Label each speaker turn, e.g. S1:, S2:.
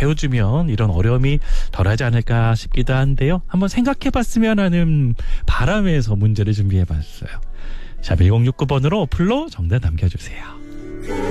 S1: 배워주면 이런 어려움이 덜하지 않을까 싶기도 한데요. 한번 생각해봤으면 하는 바람에서 문제를 준비해봤어요. 샵 1069번으로 어플로 정답 남겨주세요.